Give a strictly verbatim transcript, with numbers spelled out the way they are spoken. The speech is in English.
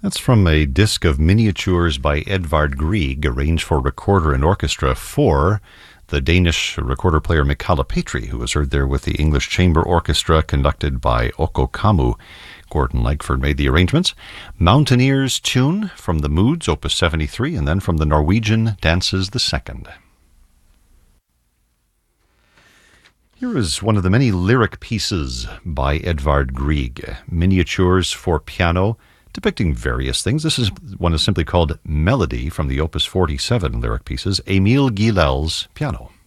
That's from a disc of miniatures by Edvard Grieg, arranged for recorder and orchestra for the Danish recorder player Michala Petri, who was heard there with the English Chamber Orchestra conducted by Okko Kammu. Gordon Legford made the arrangements. Mountaineers tune from the Moods, Opus seventy-three, and then from the Norwegian Dances the Second. Here is one of the many lyric pieces by Edvard Grieg, miniatures for piano, depicting various things. This is one is simply called Melody from the Opus forty-seven lyric pieces, Emil Gilels Piano.